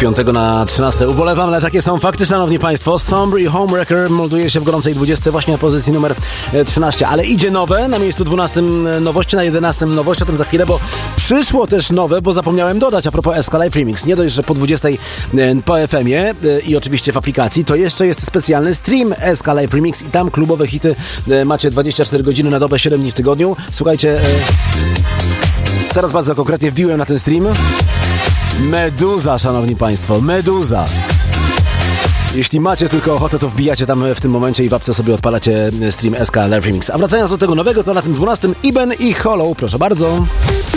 5 na 13. Ubolewam, ale takie są fakty, szanowni państwo. Sombry Homewrecker molduje się w gorącej 20 właśnie na pozycji numer 13. Ale idzie nowe, na miejscu 12 nowości, na 11 nowości, o tym za chwilę, bo przyszło też nowe, bo zapomniałem dodać a propos SK Live Remix. Nie dość, że po 20 po FM-ie i oczywiście w aplikacji, to jeszcze jest specjalny stream SK Live Remix i tam klubowe hity macie 24 godziny na dobę, 7 dni w tygodniu. Słuchajcie, teraz bardzo konkretnie wbiłem na ten stream. Meduza, szanowni państwo, Meduza. Jeśli macie tylko ochotę, to wbijacie tam w tym momencie i w apce sobie odpalacie stream SK Live Remix. A wracając do tego nowego, to na tym 12 Iben i Hollow, proszę bardzo.